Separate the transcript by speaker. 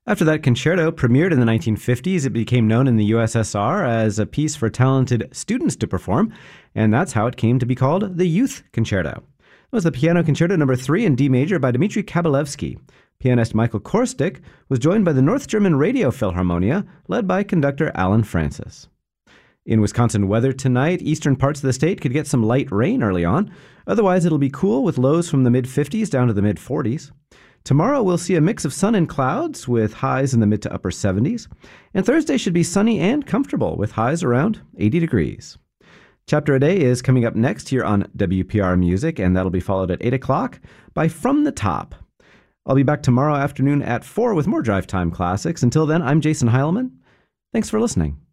Speaker 1: After that concerto premiered in the 1950s, it became known in the USSR as a piece for talented students to perform, and that's how it came to be called the Youth Concerto. It was the Piano Concerto No. 3 in D major by Dmitri Kabalevsky. Pianist Michael Korstic was joined by the North German Radio Philharmonia, led by conductor Alan Francis. In Wisconsin weather tonight, eastern parts of the state could get some light rain early on. Otherwise, it'll be cool with lows from the mid-50s down to the mid-40s. Tomorrow, we'll see a mix of sun and clouds with highs in the mid to upper 70s. And Thursday should be sunny and comfortable with highs around 80 degrees. Chapter a Day is coming up next here on WPR Music, and that'll be followed at 8 o'clock by From the Top. I'll be back tomorrow afternoon at 4 with more Drive Time Classics. Until then, I'm Jason Heilman. Thanks for listening.